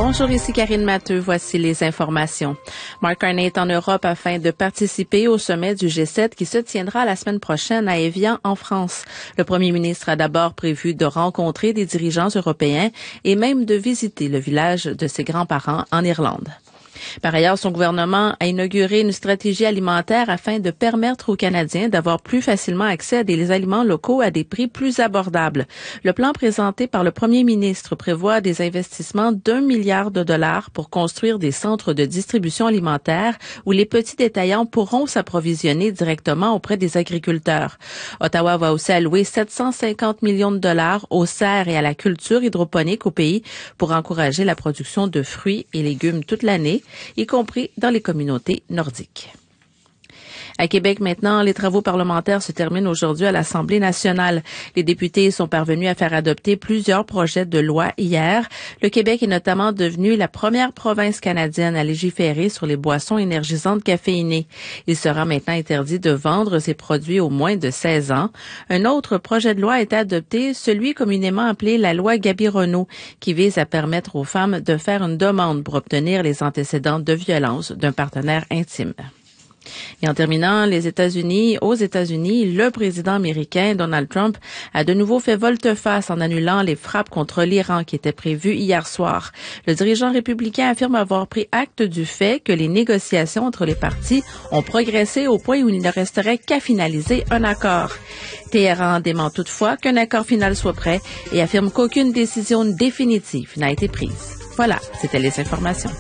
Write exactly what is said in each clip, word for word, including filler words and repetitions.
Bonjour, ici Karine Matteux. Voici les informations. Mark Carney est en Europe afin de participer au sommet du G sept qui se tiendra la semaine prochaine à Évian, en France. Le premier ministre a d'abord prévu de rencontrer des dirigeants européens et même de visiter le village de ses grands-parents en Irlande. Par ailleurs, son gouvernement a inauguré une stratégie alimentaire afin de permettre aux Canadiens d'avoir plus facilement accès à des aliments locaux à des prix plus abordables. Le plan présenté par le premier ministre prévoit des investissements d'un milliard de dollars pour construire des centres de distribution alimentaire où les petits détaillants pourront s'approvisionner directement auprès des agriculteurs. Ottawa va aussi allouer sept cent cinquante millions de dollars aux serres et à la culture hydroponique au pays pour encourager la production de fruits et légumes toute l'année, y compris dans les communautés nordiques. À Québec, maintenant, les travaux parlementaires se terminent aujourd'hui à l'Assemblée nationale. Les députés sont parvenus à faire adopter plusieurs projets de loi hier. Le Québec est notamment devenu la première province canadienne à légiférer sur les boissons énergisantes caféinées. Il sera maintenant interdit de vendre ces produits aux moins de seize ans. Un autre projet de loi a été adopté, celui communément appelé la loi Gabironneau, qui vise à permettre aux femmes de faire une demande pour obtenir les antécédents de violence d'un partenaire intime. Et en terminant, les États-Unis, aux États-Unis, le président américain Donald Trump a de nouveau fait volte-face en annulant les frappes contre l'Iran qui étaient prévues hier soir. Le dirigeant républicain affirme avoir pris acte du fait que les négociations entre les parties ont progressé au point où il ne resterait qu'à finaliser un accord. Téhéran dément toutefois qu'un accord final soit prêt et affirme qu'aucune décision définitive n'a été prise. Voilà, c'était les informations.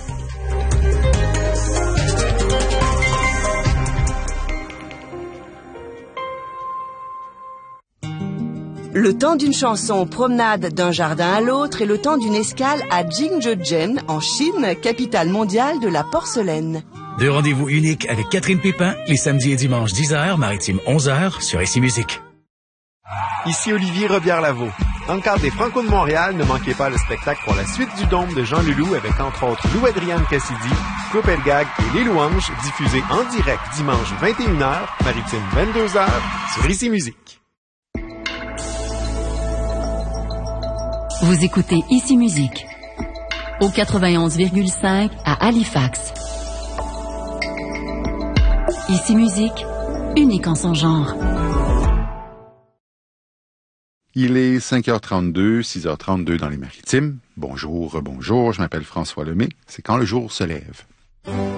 Le temps d'une chanson, promenade d'un jardin à l'autre et le temps d'une escale à Jingzhoujen, en Chine, capitale mondiale de la porcelaine. Deux rendez-vous uniques avec Catherine Pépin, les samedis et dimanches dix heures, maritime onze heures, sur Ici Musique. Ici Olivier Robillard-Lavaux. Dans le cadre des Franco de Montréal, ne manquez pas le spectacle pour la suite du Dôme de Jean Leloup avec entre autres Lou-Adrienne Cassidy, Claude Pelgag et Les Louanges, diffusé en direct dimanche vingt et une heures, maritime vingt-deux heures, sur Ici Musique. Vous écoutez Ici Musique au quatre-vingt-onze virgule cinq à Halifax. Ici Musique, unique en son genre. Il est cinq heures trente-deux, six heures trente-deux dans les Maritimes. Bonjour, bonjour, je m'appelle François Lemay. C'est quand le jour se lève.